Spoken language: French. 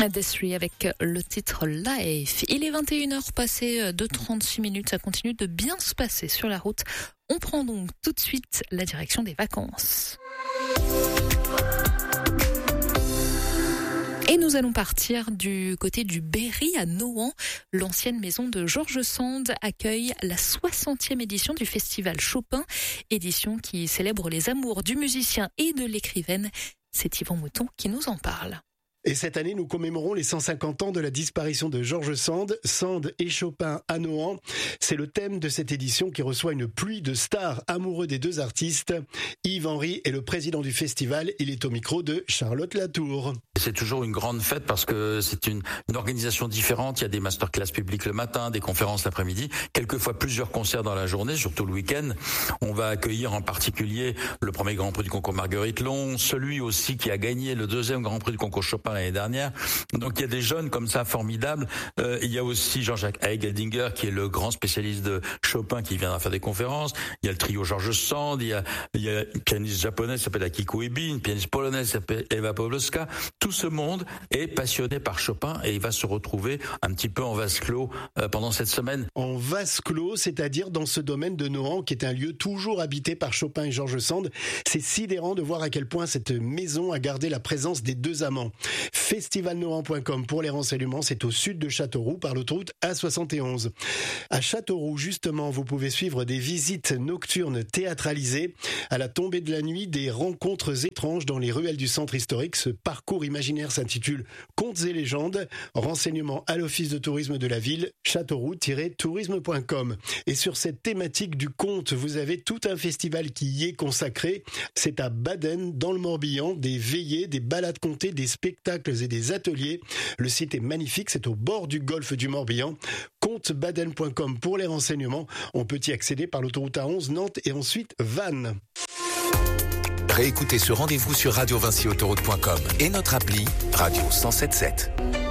Desri avec le titre Life. Il est 21h passé de 36 minutes. Ça continue de bien se passer sur la route. On prend donc tout de suite la direction des vacances. Et nous allons partir du côté du Berry à Nohant. L'ancienne maison de Georges Sand accueille la 60e édition du Festival Chopin, édition qui célèbre les amours du musicien et de l'écrivaine. C'est Yvan Mouton qui nous en parle. Et cette année, nous commémorons les 150 ans de la disparition de Georges Sand, Sand et Chopin à Nohant. C'est le thème de cette édition qui reçoit une pluie de stars amoureux des deux artistes. Yves Henry est le président du festival. Il est au micro de Charlotte Latour. C'est toujours une grande fête parce que c'est une organisation différente. Il y a des masterclass publics le matin, des conférences l'après-midi, quelquefois plusieurs concerts dans la journée, surtout le week-end. On va accueillir en particulier le premier Grand Prix du concours Marguerite Long, celui aussi qui a gagné le deuxième Grand Prix du concours Chopin l'année dernière. Donc il y a des jeunes comme ça formidables. Il y a aussi Jean-Jacques Heigeldinger qui est le grand spécialiste de Chopin qui viendra faire des conférences. Il y a le trio Georges Sand, il y a une pianiste japonaise qui s'appelle Akiko Ebi, une pianiste polonaise qui s'appelle Eva Pawlowska. Tout ce monde est passionné par Chopin et il va se retrouver un petit peu en vase clos pendant cette semaine. En vase clos, c'est-à-dire dans ce domaine de Nohant qui est un lieu toujours habité par Chopin et Georges Sand. C'est sidérant de voir à quel point cette maison a gardé la présence des deux amants. Festivalnohant.com pour les renseignements, c'est au sud de Châteauroux par l'autoroute A71. À Châteauroux, justement, vous pouvez suivre des visites nocturnes théâtralisées. À la tombée de la nuit, des rencontres étranges dans les ruelles du centre historique. Ce parcours imaginaire s'intitule Contes et légendes. Renseignements à l'office de tourisme de la ville, châteauroux-tourisme.com. Et sur cette thématique du conte, vous avez tout un festival qui y est consacré. C'est à Baden, dans le Morbihan, des veillées, des balades contées, des spectacles et des ateliers. Le site est magnifique, c'est au bord du golfe du Morbihan. Contebaden.com pour les renseignements. On peut y accéder par l'autoroute A11 Nantes et ensuite Vannes. Réécoutez ce rendez-vous sur radiovincyautoroute.com et notre appli Radio 107.7.